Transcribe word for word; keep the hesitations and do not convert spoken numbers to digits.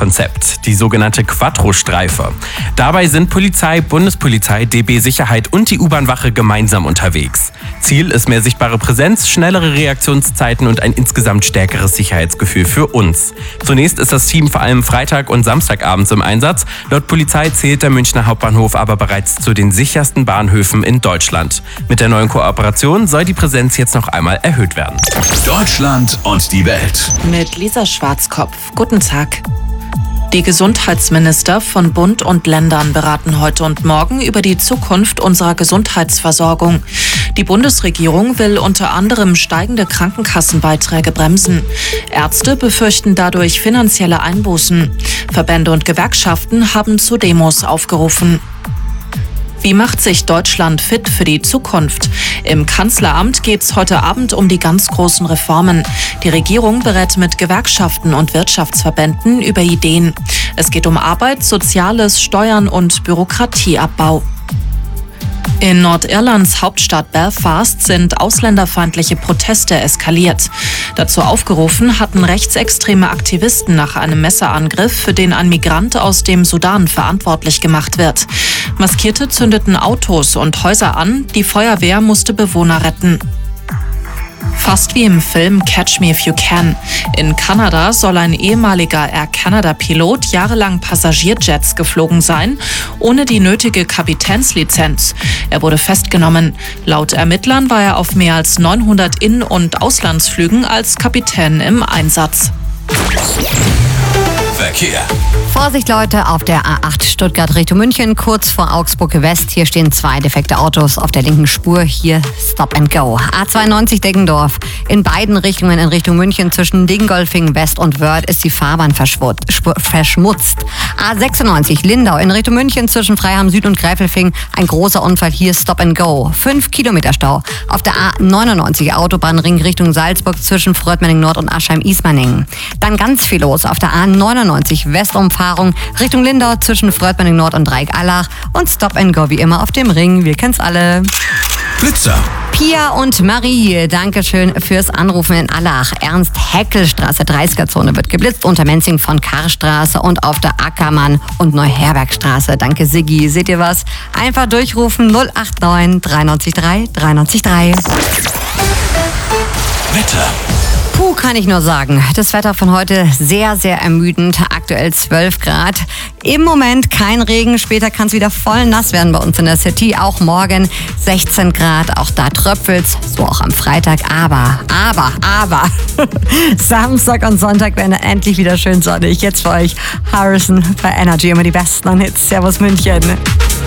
Konzept, die sogenannte Quattro-Streife. Dabei sind Polizei, Bundespolizei, D B Sicherheit und die U-Bahn-Wache gemeinsam unterwegs. Ziel ist mehr sichtbare Präsenz, schnellere Reaktionszeiten und ein insgesamt stärkeres Sicherheitsgefühl für uns. Zunächst ist das Team vor allem Freitag und Samstagabends im Einsatz. Laut Polizei zählt der Münchner Hauptbahnhof aber bereits zu den sichersten Bahnhöfen in Deutschland. Mit der neuen Kooperation soll die Präsenz jetzt noch einmal erhöht werden. Deutschland und die Welt. Mit Lisa Schwarzkopf. Guten Tag. Die Gesundheitsminister von Bund und Ländern beraten heute und morgen über die Zukunft unserer Gesundheitsversorgung. Die Bundesregierung will unter anderem steigende Krankenkassenbeiträge bremsen. Ärzte befürchten dadurch finanzielle Einbußen. Verbände und Gewerkschaften haben zu Demos aufgerufen. Wie macht sich Deutschland fit für die Zukunft? Im Kanzleramt geht es heute Abend um die ganz großen Reformen. Die Regierung berät mit Gewerkschaften und Wirtschaftsverbänden über Ideen. Es geht um Arbeit, Soziales, Steuern und Bürokratieabbau. In Nordirlands Hauptstadt Belfast sind ausländerfeindliche Proteste eskaliert. Dazu aufgerufen hatten rechtsextreme Aktivisten nach einem Messerangriff, für den ein Migrant aus dem Sudan verantwortlich gemacht wird. Maskierte zündeten Autos und Häuser an, die Feuerwehr musste Bewohner retten. Fast wie im Film Catch Me If You Can. In Kanada soll ein ehemaliger Air Canada-Pilot jahrelang Passagierjets geflogen sein, ohne die nötige Kapitänslizenz. Er wurde festgenommen. Laut Ermittlern war er auf mehr als neunhundert In- und Auslandsflügen als Kapitän im Einsatz. Verkehr. Vorsicht Leute, auf der A acht Stuttgart Richtung München, kurz vor Augsburg West. Hier stehen zwei defekte Autos auf der linken Spur. Hier Stop and Go. A zweiundneunzig Deggendorf. In beiden Richtungen in Richtung München zwischen Dingolfing West und Wörth ist die Fahrbahn verschmutzt. A sechsundneunzig Lindau in Richtung München zwischen Freiham Süd und Gräfelfing. Ein großer Unfall, hier Stop and Go. Fünf Kilometer Stau. Auf der A neunundneunzig Autobahnring Richtung Salzburg zwischen Fröttmenning Nord und Aschheim-Ismaning. Dann ganz viel los auf der A neunundneunzig Westumfahrung Richtung Lindau zwischen Fröttmenning Nord und Dreieck-Allach und Stop and Go wie immer auf dem Ring. Wir kennen's alle. Blitzer. Pia und Marie, Dankeschön fürs Anrufen in Allach. Ernst-Heckel-Straße, dreißiger-Zone wird geblitzt, unter Menzing von Karstraße und auf der Ackermann- und Neuherbergstraße. Danke Siggi. Seht ihr was? Einfach durchrufen null acht neun drei neun drei drei neun drei. Wetter. Puh, kann ich nur sagen. Das Wetter von heute sehr, sehr ermüdend. Aktuell zwölf Grad. Im Moment kein Regen. Später kann es wieder voll nass werden bei uns in der City. Auch morgen sechzehn Grad. Auch da tröpfelt's. So auch am Freitag. Aber, aber, aber. Samstag und Sonntag werden endlich wieder schön sonnig. Jetzt für euch Harrison bei Energy. Immer die besten Hits. Servus München.